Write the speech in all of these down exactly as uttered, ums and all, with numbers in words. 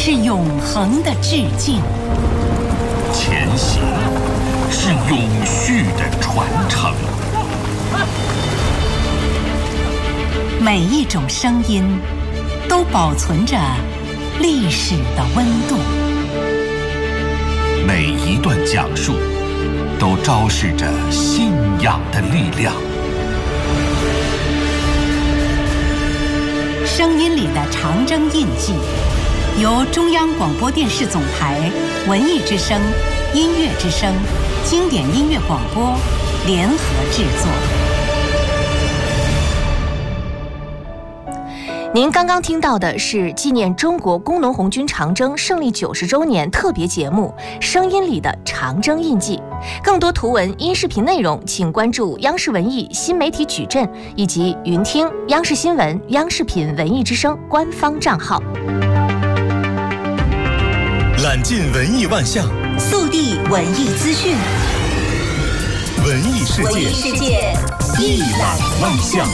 是永恒的致敬， 前行是永续的传承。 每一种声音都保存着历史的温度， 每一段讲述都昭示着信仰的力量。 声音里的长征印记，由中央广播电视总台文艺之声、音乐之声、经典音乐广播联合制作。 您刚刚听到的是纪念中国工农红军长征胜利九十周年特别节目《声音里的长征印记》。更多图文、音视频内容，请关注央视文艺新媒体矩阵以及云听、央视新闻、央视频文艺之声官方账号。 揽尽文艺万象， 速递文艺资讯， 文艺世界， 文艺世界一览万象。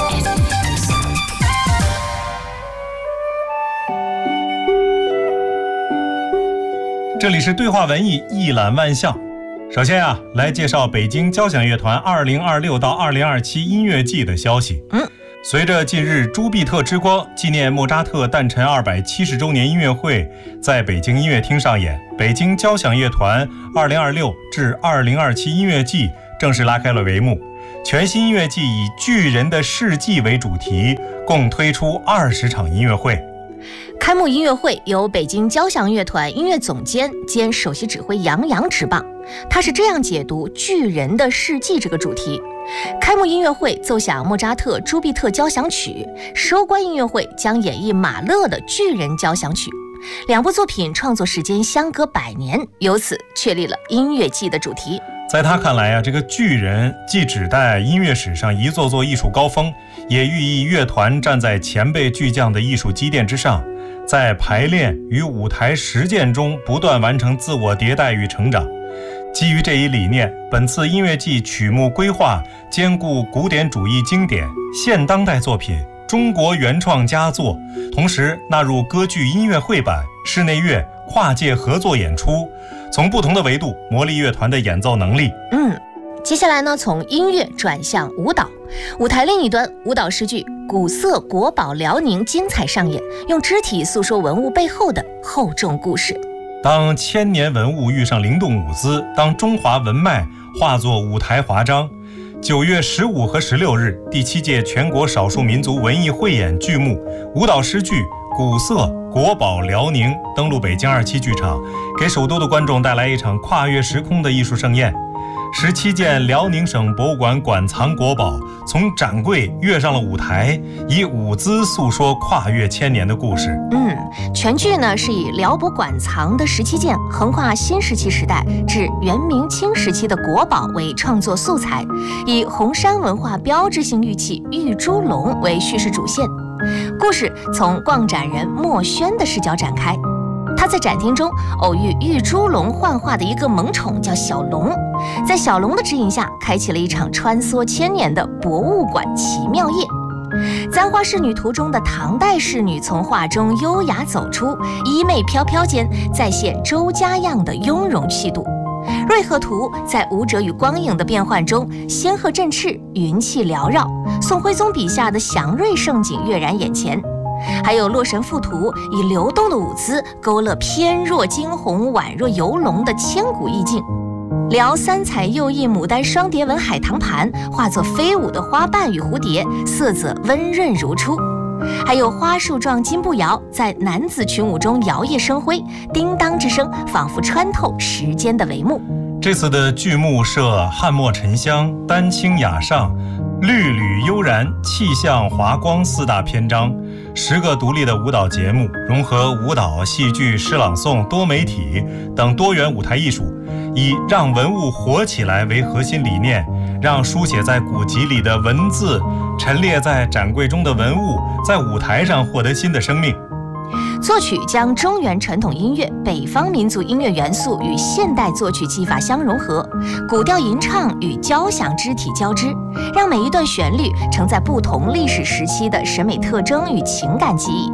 这里是对话文艺一览万象。首先啊，来介绍北京交响乐团二零二六到二零二七音乐季的消息。 嗯， 随着近日朱庇特之光纪念莫扎特诞辰二百七十周年音乐会在北京音乐厅上演，北京交响乐团二零二六至二零二七音乐季正式拉开了帷幕。全新音乐季以巨人的事迹为主题，共推出二十场音乐会。 开幕音乐会由北京交响乐团音乐总监兼首席指挥杨洋执棒。他是这样解读巨人的事迹这个主题：开幕音乐会奏响莫扎特朱庇特交响曲，收官音乐会将演绎马勒的巨人交响曲。两部作品创作时间相隔百年，由此确立了音乐季的主题。 在他看来啊，这个巨人既指代音乐史上一座座艺术高峰，也寓意乐团站在前辈巨匠的艺术积淀之上，在排练与舞台实践中不断完成自我迭代与成长。基于这一理念，本次音乐季曲目规划兼顾古典主义经典、现当代作品、中国原创佳作，同时纳入歌剧音乐会版、室内乐跨界合作演出，从不同的维度磨砺乐团的演奏能力。 嗯，接下来呢，从音乐转向舞蹈。舞台另一端，舞蹈诗句《古色国宝辽宁》精彩上演，用肢体诉说文物背后的厚重故事。 当千年文物遇上灵动舞姿，当中华文脉化作舞台华章。九月十五和十六日，第七届全国少数民族文艺汇演剧目舞蹈诗句《古色国宝辽宁》登陆北京二期剧场，给首都的观众带来一场跨越时空的艺术盛宴。十七件辽宁省博物馆馆藏国宝从展柜跃上了舞台，以舞姿诉说跨越千年的故事。 嗯，全剧呢是以辽博馆藏的十七件横跨新石器时代至元明清时期的国宝为创作素材，以红山文化标志性玉器玉猪龙为叙事主线。故事从逛展人莫轩的视角展开，他在展厅中偶遇玉猪龙幻化的一个萌宠叫小龙，在小龙的指引下，开启了一场穿梭千年的博物馆奇妙夜。簪花仕女图中的唐代仕女从画中优雅走出，衣袂飘飘间再现周家样的雍容气度。瑞鹤图在舞者与光影的变换中，仙鹤振翅，云气缭绕，宋徽宗笔下的祥瑞盛景跃然眼前。还有洛神赋图以流动的舞姿勾勒翩若惊鸿宛若游龙的千古意境。辽三彩釉艺牡丹双蝶纹海棠盘化作飞舞的花瓣与蝴蝶，色泽温润如初。还有花树状金步摇在男子群舞中摇曳生辉，叮当之声仿佛穿透时间的帷幕。 这次的剧目设汉墨沉香、丹青雅上、绿缕悠然、气象华光四大篇章，十个独立的舞蹈节目，融合舞蹈、戏剧、诗朗诵、多媒体等多元舞台艺术，以让文物活起来为核心理念，让书写在古籍里的文字，陈列在展柜中的文物，在舞台上获得新的生命。 作曲将中原传统音乐、北方民族音乐元素与现代作曲技法相融合，古调吟唱与交响肢体交织，让每一段旋律承载不同历史时期的审美特征与情感记忆。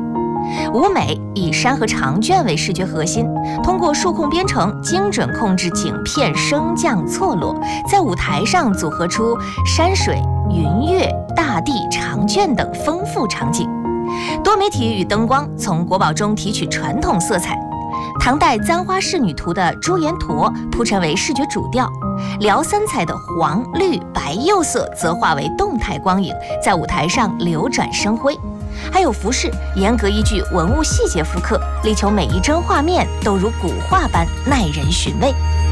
舞美以山河长卷为视觉核心，通过数控编程精准控制景片升降错落，在舞台上组合出山水、云月、大地、长卷等丰富场景。多媒体与灯光从国宝中提取传统色彩，唐代簪花仕女图的朱颜驼铺陈为视觉主调，辽三彩的黄、绿、白、釉色则化为动态光影，在舞台上流转生辉。还有服饰严格依据文物细节复刻，力求每一帧画面都如古画般耐人寻味。